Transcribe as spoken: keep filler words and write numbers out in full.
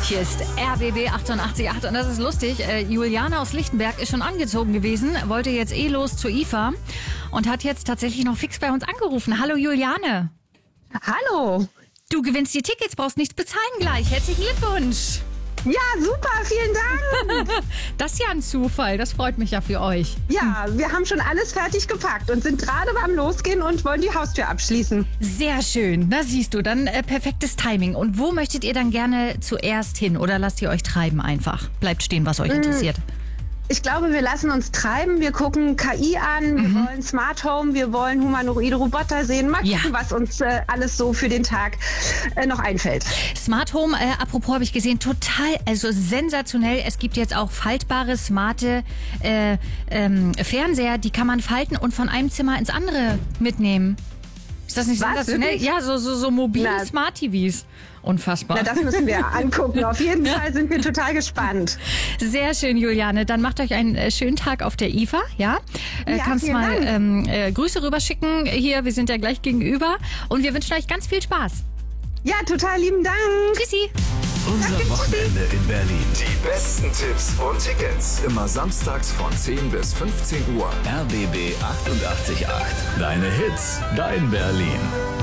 Hier ist R B B achtundachtzig Komma acht und das ist lustig. Äh, Juliane aus Lichtenberg ist schon angezogen gewesen, wollte jetzt eh los zur I F A und hat jetzt tatsächlich noch fix bei uns angerufen. Hallo Juliane. Hallo. Du gewinnst die Tickets, brauchst nichts bezahlen gleich. Herzlichen Glückwunsch. Ja, super, vielen Dank. Das ist ja ein Zufall, das freut mich ja für euch. Ja, wir haben schon alles fertig gepackt und sind gerade beim Losgehen und wollen die Haustür abschließen. Sehr schön, na siehst du, dann äh, perfektes Timing. Und wo möchtet ihr dann gerne zuerst hin oder lasst ihr euch treiben einfach? Bleibt stehen, was euch interessiert. Ich glaube, wir lassen uns treiben. Wir gucken K I an, wir Mhm. wollen Smart Home, wir wollen humanoide Roboter sehen. Mal Ja. gucken, was uns äh, alles so für den Tag äh, noch einfällt. Smart Home, äh, apropos habe ich gesehen, total, also sensationell. Es gibt jetzt auch faltbare, smarte äh, ähm, Fernseher, die kann man falten und von einem Zimmer ins andere mitnehmen. Ist das nicht Was, sensationell? wirklich? Ja, so, so, so mobile Na. Smart-T Vs. Unfassbar. Na, das müssen wir angucken. Auf jeden Fall sind wir total gespannt. Sehr schön, Juliane. Dann macht euch einen äh, schönen Tag auf der I F A, ja? Äh, Ja, kannst vielen mal Dank. ähm, äh, Grüße rüberschicken hier. Wir sind ja gleich gegenüber. Und wir wünschen euch ganz viel Spaß. Ja, total lieben Dank. Tschüssi. Unser Wochenende in Berlin. Die besten Tipps und Tickets. Immer samstags von zehn bis fünfzehn Uhr. R B B achtundachtzig Komma acht. Deine Hits, dein Berlin.